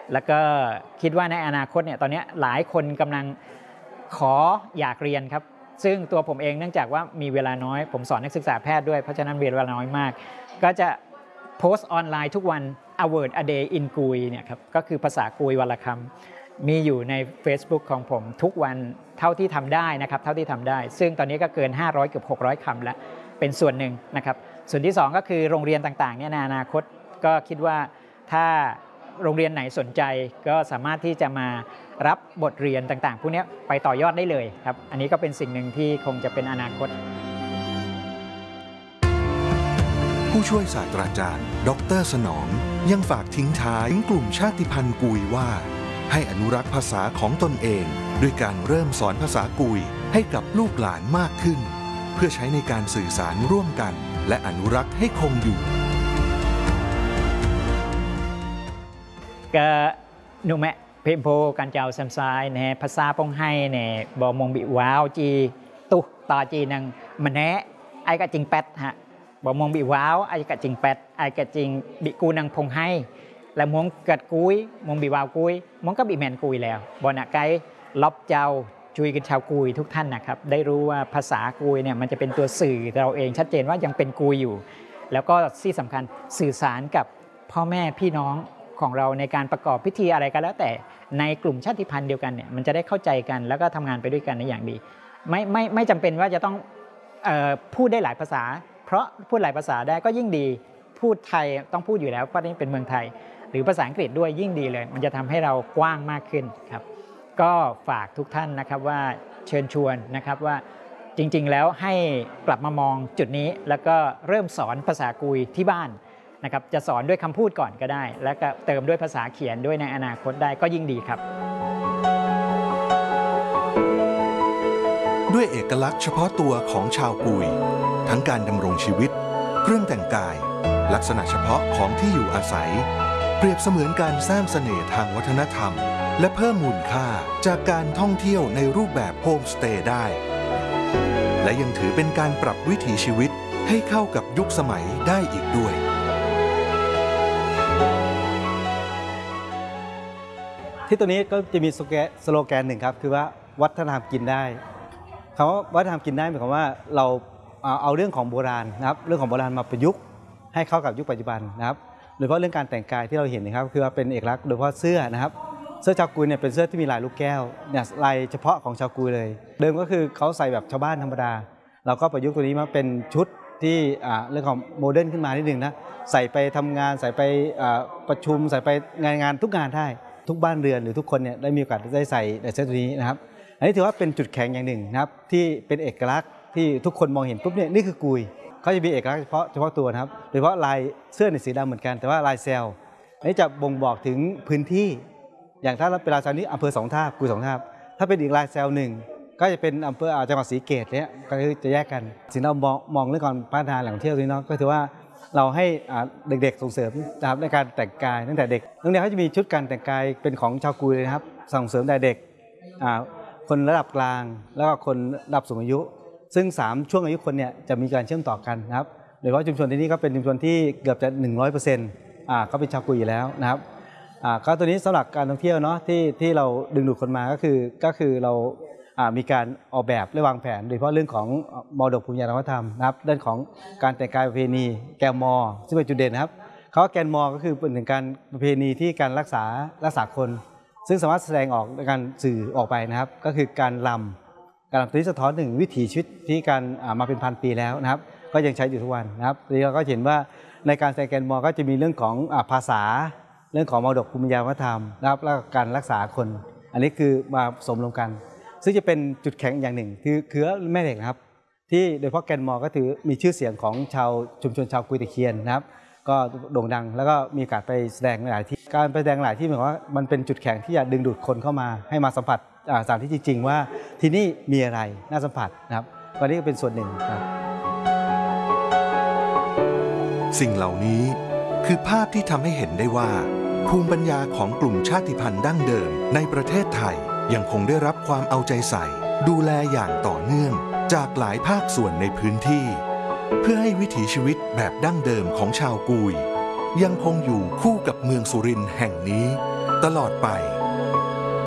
แล้วก็คิดว่าในอนาคตเนี่ยตอนนี้หลายคนกำลังอยากเรียนครับซึ่งตัวผมเองเนื่องจากว่ามีเวลาน้อยผมสอนนักศึกษาแพทย์ด้วยเพราะฉะนั้นเวลาน้อยมากก็จะโพสต์ออนไลน์ทุกวัน a word a day in กุยเนี่ยครับก็คือภาษากุยวันละคำมีอยู่ใน Facebook ของผมทุกวันเท่าที่ทำได้นะครับเท่าที่ทำได้ซึ่งตอนนี้ก็เกิน500เกือบ600คำแล้วเป็นส่วนหนึ่งนะครับส่วนที่2ก็คือโรงเรียนต่างๆเนี่ยในอนาคตก็คิดว่าถ้าโรงเรียนไหนสนใจก็สามารถที่จะมารับบทเรียนต่างๆพวกนี้ไปต่อยอดได้เลยครับอันนี้ก็เป็นสิ่งหนึ่งที่คงจะเป็นอนาคตผู้ช่วยศาสตราจารย์ดร.สนองยังฝากทิ้งท้ายถึงกลุ่มชาติพันธุ์กุยว่าให้อนุรักษ์ภาษาของตนเองด้วยการเริ่มสอนภาษากุยให้กับลูกหลานมากขึ้นเพื่อใช้ในการสื่อสารร่วมกันและอนุรักษ์ให้คงอยู่ก็หนูแม่เพมโพการเจ้าซัมไซในภาษาปงให้ในบอมงบิวาวจีตุต่อจีนังมันแนะไอ้กะจิงเป็ดฮะบอมงบิวาวไอ้กะจิงเป็ดไอ้กะจิงบิกูนังพงให้แล้วมงกัดกุยมงบิวาวกุยมงก็บิแมนกุยแล้วบอนะไกล็อบเจ้าช่วยกันชาวกุยทุกท่านนะครับได้รู้ว่าภาษากุยเนี่ยมันจะเป็นตัวสื่อเราเองชัดเจนว่ายังเป็นกุยอยู่แล้วก็ที่สำคัญสื่อสารกับพ่อแม่พี่น้องของเราในการประกอบพิธีอะไรก็แล้วแต่ในกลุ่มชาติพันธุ์เดียวกันเนี่ยมันจะได้เข้าใจกันแล้วก็ทำงานไปด้วยกันในอย่างดีไม่จำเป็นว่าจะต้องพูดได้หลายภาษาเพราะพูดหลายภาษาได้ก็ยิ่งดีพูดไทยต้องพูดอยู่แล้วเพราะนี่เป็นเมืองไทยหรือภาษาอังกฤษด้วยยิ่งดีเลยมันจะทำให้เรากว้างมากขึ้นครับก็ฝากทุกท่านนะครับว่าเชิญชวนนะครับว่าจริงๆแล้วให้กลับมามองจุดนี้แล้วก็เริ่มสอนภาษากุยที่บ้านนะครับจะสอนด้วยคำพูดก่อนก็ได้แล้วก็เติมด้วยภาษาเขียนด้วยในอนาคตได้ก็ยิ่งดีครับด้วยเอกลักษณ์เฉพาะตัวของชาวกุยทั้งการดำรงชีวิตเครื่องแต่งกายลักษณะเฉพาะของที่อยู่อาศัยเปรียบเสมือนการสร้างเสน่ห์ทางวัฒนธรรมและเพิ่มมูลค่าจากการท่องเที่ยวในรูปแบบโฮมสเตย์ได้และยังถือเป็นการปรับวิถีชีวิตให้เข้ากับยุคสมัยได้อีกด้วยที่ตัวนี้ก็จะมีสโลแกนหนึ่งครับคือว่าวัฒนธรรมกินได้คำว่าวัฒนธรรมกินได้หมายความว่าเราเอาเรื่องของโบราณนะครับเรื่องของโบราณมาประยุกต์ให้เข้ากับยุคปัจจุบันนะครับโดยเฉพาะเรื่องการแต่งกายที่เราเห็นนะครับคือว่าเป็นเอกลักษณ์โดยเฉพาะเสื้อนะครับเสื้อชาวกุยเนี่ยเป็นเสื้อที่มีลายลูกแก้วเนี่ยลายเฉพาะของชาวกุยเลยเดิมก็คือเขาใส่แบบชาวบ้านธรรมดาเราก็ประยุกต์ตัวนี้มาเป็นชุดที่เรื่องของโมเดิร์นขึ้นมานิดนึงนะใส่ไปทำงานใส่ไปประชุมใส่ไปงานทุกงานได้ทุกบ้านเรือนหรือทุกคนเนี่ยได้มีโอกาสได้ใส่เสื้อตัวนี้นะครับอันนี้ถือว่าเป็นจุดแข็งอย่างหนึ่งนะครับที่เป็นเอกลักษณ์ที่ทุกคนมองเห็นปุ๊บเนี่ยนี่คือกุยเขาจะมีเอกลักษณ์เฉพาะตัวนะครับโดยเฉพาะลายเสื้อในสีดำเหมือนกันแต่ว่าลายเซลล์อันนี้จะบ่งบอกถึงพื้นที่อย่างถ้าเป็นลายเซลล์นี้อำเภอสองท่ากุยสองท่าถ้าเป็นอีกลายเซลล์หนึ่งก็จะเป็นอำเภอจังหวัดศรีเกตเนี่ยก็จะแยกกันสิ่งเรามองเรื่องการพัฒนาแหล่งท่องเที่ยวนี้เนาะก็ถือว่าเราให้เด็กๆส่งเสริมนะครับในการแต่งกายตั้งแต่เด็กโรงเรียนเขาจะมีชุดการแต่งกายเป็นของชาวกุยเลยนะครับส่งเสริมแต่เด็กคนระดับกลางแล้วก็คนระดับสูงอายุซึ่ง3ช่วงอายุคนเนี่ยจะมีการเชื่อมต่อกันนะครับโดยเฉพาะชุมชนที่นี่ก็เป็นชุมชนที่เกือบจะ 100% เขาเป็นชาวกุยอยู่แล้วนะครับก็ตัวนี้สำหรับการท่องเที่ยวเนาะที่เราดึงดูดคนมาก็คือเรามีการออกแบบและวางแผนโดยเฉพาะเรื่องของมรดกภูมิปัญญาวัฒนธรรมนะครับเรื่องของการแต่งกายประเพณีแกมมอซึ่งเป็นจุดเด่นนะครับเขาแกนมอก็คือเป็นถึงการประเพณีที่การรักษาคนซึ่งสามารถแสดงออกในการสื่อออกไปนะครับก็คือการลำตัวนี้สะท้อนถึงวิถีชีวิตที่การมาเป็นพันปีแล้วนะครับก็ยังใช้อยู่ทุกวันนะครับทีเราก็เห็นว่าในการแสดงแกนมอก็จะมีเรื่องของภาษาเรื่องของมรดกภูมิปัญญาวัฒนธรรมนะครับและการรักษาคนอันนี้คือมาผสมรวมกันซึ่งจะเป็นจุดแข็งอย่างหนึ่งคือแม่เหล็กนะครับที่โดยเฉพาะแกนมอก็ถือมีชื่อเสียงของชาวชุมชนชาวกุยตะเคียนนะครับก็โด่งดังแล้วก็มีโอกาสไปแสดงหลายที่การไปแสดงหลายที่หมายความว่ามันเป็นจุดแข็งที่จะดึงดูดคนเข้ามาให้มาสัมผัสสถานที่จริงๆว่าที่นี่มีอะไรน่าสัมผัสนะครับวันนี้ก็เป็นส่วนหนึ่งครับสิ่งเหล่านี้คือภาพที่ทำให้เห็นได้ว่าภูมิปัญญาของกลุ่มชาติพันธุ์ดั้งเดิมในประเทศไทยยังคงได้รับความเอาใจใส่ดูแลอย่างต่อเนื่องจากหลายภาคส่วนในพื้นที่เพื่อให้วิถีชีวิตแบบดั้งเดิมของชาวกุยยังคงอยู่คู่กับเมืองสุรินทร์แห่งนี้ตลอดไป